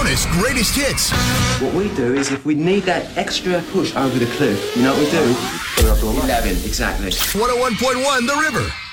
hottest, greatest hits. What we do is if we need that extra push over the cliff, you know what we do? Put it up to 11. Exactly. 101.1 The River.